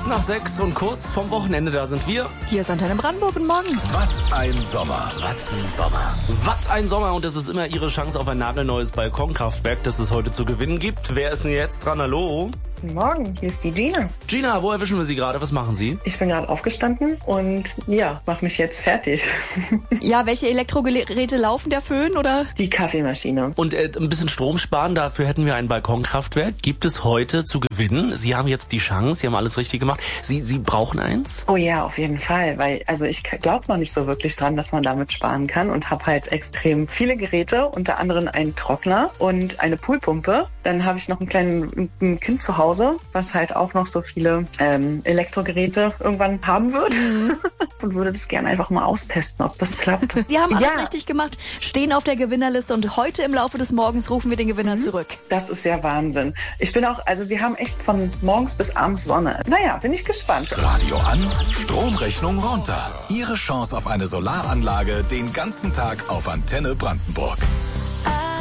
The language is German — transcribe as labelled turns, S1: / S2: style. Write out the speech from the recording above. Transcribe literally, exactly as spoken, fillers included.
S1: nach sechs und kurz vom Wochenende, da sind wir.
S2: Hier ist Antenne Brandenburg, guten Morgen.
S3: Was ein Sommer, was ein Sommer.
S1: Was ein Sommer und es ist immer Ihre Chance auf ein nagelneues Balkonkraftwerk, das es heute zu gewinnen gibt. Wer ist denn jetzt dran? Hallo?
S4: Guten Morgen, hier ist die Gina.
S1: Gina, wo erwischen wir Sie gerade? Was machen Sie?
S4: Ich bin gerade aufgestanden und ja, mache mich jetzt fertig.
S2: Ja, welche Elektrogeräte laufen, der Föhn oder?
S4: Die Kaffeemaschine.
S1: Und äh, ein bisschen Strom sparen, dafür hätten wir ein Balkonkraftwerk. Gibt es heute zu gewinnen? Sie haben jetzt die Chance, Sie haben alles richtig gemacht. Sie, Sie brauchen eins?
S4: Oh ja, auf jeden Fall, weil also ich glaube noch nicht so wirklich dran, dass man damit sparen kann und habe halt extrem viele Geräte, unter anderem einen Trockner und eine Poolpumpe. Dann habe ich noch einen kleinen ein Kind zu Hause, was halt auch noch so viele ähm, Elektrogeräte irgendwann haben wird. Mhm. Und würde das gerne einfach mal austesten, ob das klappt.
S2: Sie haben alles
S4: ja.
S2: richtig gemacht, stehen auf der Gewinnerliste und heute im Laufe des Morgens rufen wir den Gewinner mhm. zurück.
S4: Das ist ja Wahnsinn. Ich bin auch, also wir haben echt von morgens bis abends Sonne. Naja, bin ich gespannt.
S3: Radio an, Stromrechnung runter. Ihre Chance auf eine Solaranlage den ganzen Tag auf Antenne Brandenburg.